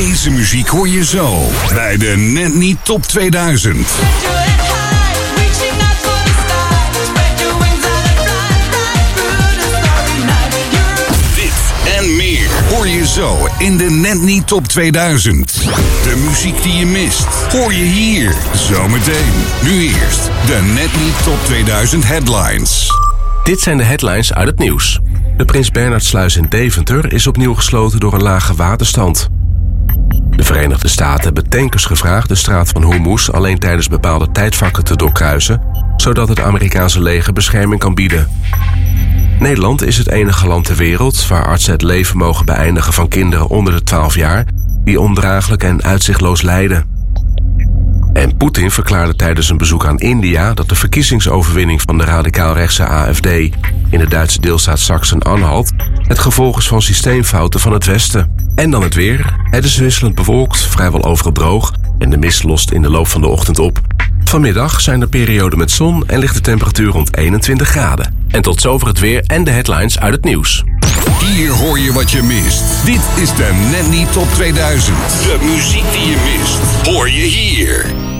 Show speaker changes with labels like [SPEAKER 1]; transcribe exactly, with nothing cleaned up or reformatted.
[SPEAKER 1] Deze muziek hoor je zo bij de Net Niet Top tweeduizend. Dit en meer hoor je zo in de Net Niet Top tweeduizend. De muziek die je mist hoor je hier zometeen. Nu eerst de Net Niet Top tweeduizend headlines.
[SPEAKER 2] Dit zijn de headlines uit het nieuws. De Prins Bernhardsluis in Deventer is opnieuw gesloten door een lage waterstand. De Verenigde Staten hebben tankers gevraagd de straat van Hormuz alleen tijdens bepaalde tijdvakken te doorkruisen, zodat het Amerikaanse leger bescherming kan bieden. Nederland is het enige land ter wereld waar artsen het leven mogen beëindigen van kinderen onder de twaalf jaar die ondraaglijk en uitzichtloos lijden. En Poetin verklaarde tijdens een bezoek aan India dat de verkiezingsoverwinning van de radicaal-rechtse A F D in de Duitse deelstaat Sachsen-Anhalt het gevolg is van systeemfouten van het Westen. En dan het weer. Het is wisselend bewolkt, vrijwel overal droog en de mist lost in de loop van de ochtend op. Vanmiddag zijn er perioden met zon en ligt de temperatuur rond eenentwintig graden. En tot zover het weer en de headlines uit het nieuws.
[SPEAKER 1] Hier hoor je wat je mist. Dit is de Net Niet Top tweeduizend. De muziek die je mist hoor je hier.